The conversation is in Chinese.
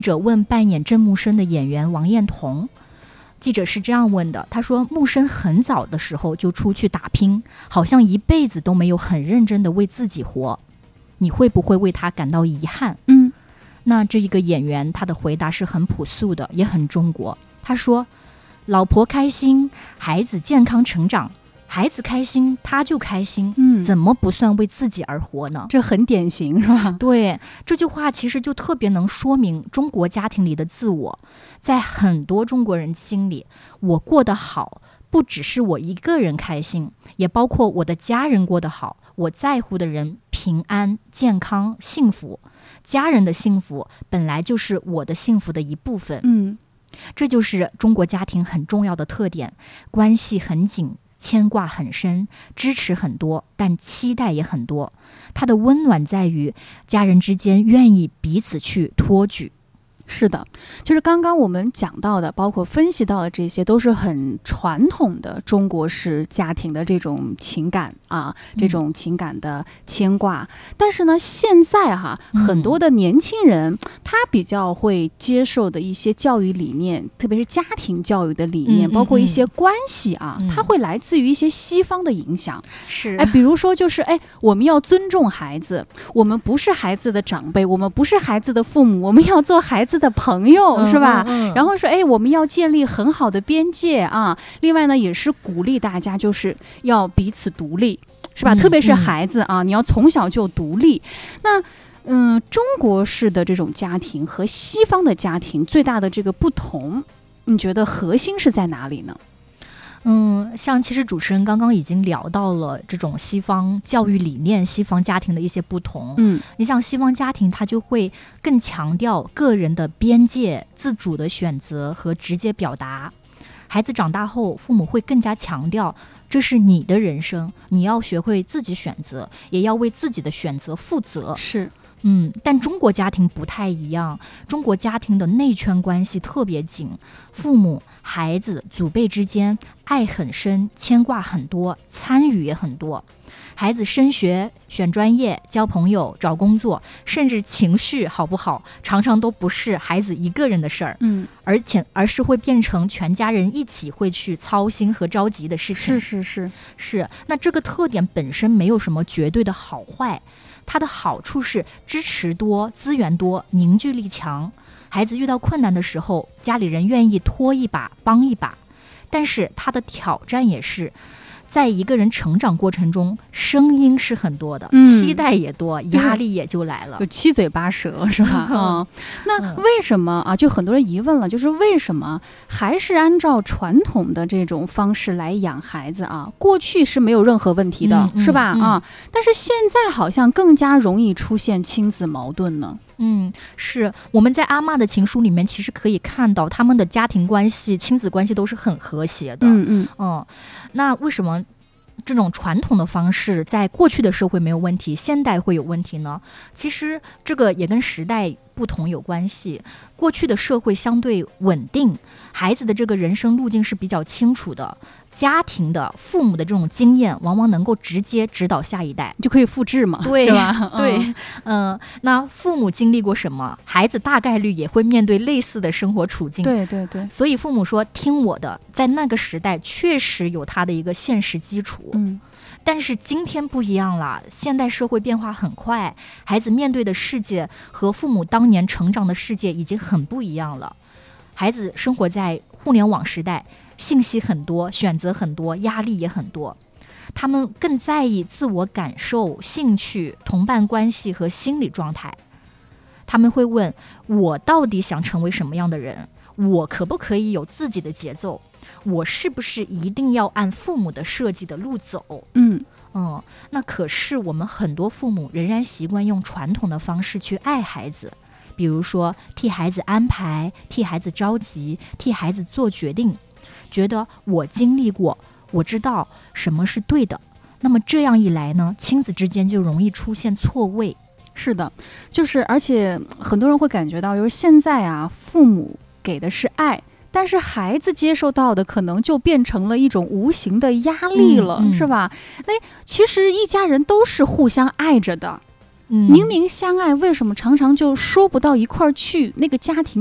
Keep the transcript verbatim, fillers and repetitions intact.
者问扮演郑木生的演员王艳彤，记者是这样问的，他说木生很早的时候就出去打拼，好像一辈子都没有很认真的为自己活，你会不会为他感到遗憾？ 嗯， 那这一个演员他的回答是很朴素的，也很中国。他说老婆开心，孩子健康成长，孩子开心他就开心， 嗯， 怎么不算为自己而活呢？ 这很典型是吧？ 对，这句话其实就特别能说明中国家庭里的自我。在很多中国人心里，我过得好不只是我一个人开心，也包括我的家人过得好，我在乎的人平安健康幸福，家人的幸福本来就是我的幸福的一部分。 嗯， 这就是中国家庭很重要的特点，关系很紧，牵挂很深，支持很多，但期待也很多。它的温暖在于家人之间愿意彼此去托举。 是的，就是刚刚我们讲到的，包括分析到的这些，都是很传统的中国式家庭的这种情感啊，这种情感的牵挂。嗯、但是呢，现在哈，很多的年轻人、嗯、他比较会接受的一些教育理念，特别是家庭教育的理念，嗯、包括一些关系啊，嗯、它会来自于一些西方的影响。 是， 哎，比如说就是哎，我们要尊重孩子，我们不是孩子的长辈，我们不是孩子的父母，我们要做孩子的朋友，嗯、是吧？嗯嗯、然后说，哎，我们要建立很好的边界啊。另外呢，也是鼓励大家就是要彼此独立，是吧？嗯、特别是孩子啊，嗯、你要从小就独立。那嗯，中国式的这种家庭和西方的家庭最大的这个不同，你觉得核心是在哪里呢？ 嗯，像其实主持人刚刚已经聊到了这种西方教育理念、西方家庭的一些不同。 嗯， 你像西方家庭，它就会更强调个人的边界、自主的选择和直接表达。孩子长大后，父母会更加强调，这是你的人生，你要学会自己选择，也要为自己的选择负责。 是。 嗯，但中国家庭不太一样，中国家庭的内圈关系特别紧，父母、孩子、祖辈之间爱很深，牵挂很多，参与也很多。孩子升学、选专业、交朋友、找工作，甚至情绪好不好，常常都不是孩子一个人的事儿， 嗯， 而且而是会变成全家人一起会去操心和着急的事情。 是是是是，那这个特点本身没有什么绝对的好坏。它的好处是支持多、资源多、凝聚力强，孩子遇到困难的时候，家里人愿意拖一把、帮一把。但是它的挑战也是，在一个人成长过程中，声音是很多的，嗯、期待也多，压力也就来了， 就七嘴八舌，是吧？嗯，那为什么啊？就很多人疑问了，就是为什么还是按照传统的这种方式来养孩子啊？过去是没有任何问题的，嗯、是吧？嗯、啊，但是现在好像更加容易出现亲子矛盾呢。 嗯，是我们在阿嬷的情书里面其实可以看到他们的家庭关系、亲子关系都是很和谐的。 嗯嗯嗯，那为什么这种传统的方式在过去的社会没有问题，现代会有问题呢？其实这个也跟时代不同有关系。过去的社会相对稳定，孩子的这个人生路径是比较清楚的，家庭的父母的这种经验往往能够直接指导下一代， 就可以复制嘛， 对对吧？ 对，嗯、呃，那父母经历过什么，孩子大概率也会面对类似的生活处境。 对对对， 所以父母说听我的，在那个时代确实有它的一个现实基础。 嗯。 但是今天不一样了，现代社会变化很快，孩子面对的世界和父母当年成长的世界已经很不一样了。孩子生活在互联网时代，信息很多，选择很多，压力也很多，他们更在意自我感受、兴趣、同伴关系和心理状态。他们会问，我到底想成为什么样的人？我可不可以有自己的节奏？我是不是一定要按父母的设计的路走？ 嗯嗯，那可是我们很多父母仍然习惯用传统的方式去爱孩子，比如说替孩子安排，替孩子着急，替孩子做决定，觉得我经历过，我知道什么是对的。那么这样一来呢，亲子之间就容易出现错位。 是的，就是而且很多人会感觉到，就是现在啊，父母给的是爱，但是孩子接受到的可能就变成了一种无形的压力了，嗯嗯、是吧？那其实一家人都是互相爱着的， 明明相爱，为什么常常就说不到一块儿去？那个家庭